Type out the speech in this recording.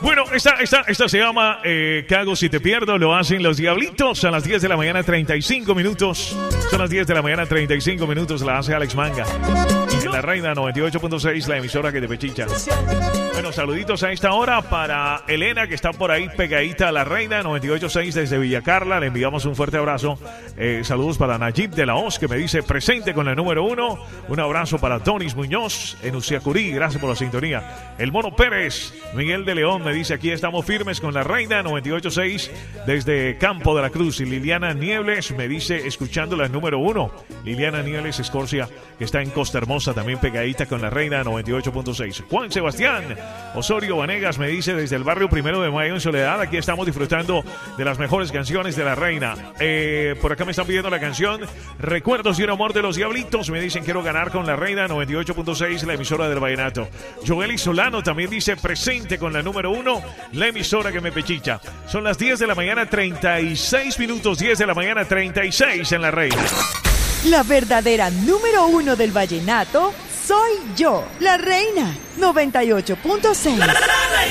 Bueno, esta se llama ¿Qué hago si te pierdo? Lo hacen los Diablitos a las 10 de la mañana, 35 minutos. Son las 10 de la mañana, 35 minutos. La hace Alex Manga. En La Reina 98.6, la emisora que te pechicha. Bueno, saluditos a esta hora para Elena, que está por ahí pegadita a La Reina 98.6 desde Villa Carla. Le enviamos un fuerte abrazo. Saludos para Nayib de la Hoz, que me dice presente con la número 1. Un abrazo para Donis Muñoz en Uciacurí. Gracias por la sintonía. El Mono Pérez, Miguel de León, me dice aquí estamos firmes con La Reina 98.6 desde Campo de la Cruz. Y Liliana Niebles me dice escuchando la número 1. Liliana Niebles Escorcia, que está en Costa Hermosa, también pegadita con La Reina 98.6. Juan Sebastián Osorio Vanegas me dice desde el barrio Primero de Mayo en Soledad, aquí estamos disfrutando de las mejores canciones de La Reina. Por acá me están pidiendo la canción Recuerdos y un amor de los Diablitos. Me dicen quiero ganar con La Reina 98.6, la emisora del vallenato. Joely Solano también dice presente con la número 1, la emisora que me pechicha. Son las 10 de la mañana 36 minutos, 10 de la mañana 36 en La Reina. La verdadera número 1 del vallenato soy yo, La Reina 98.6.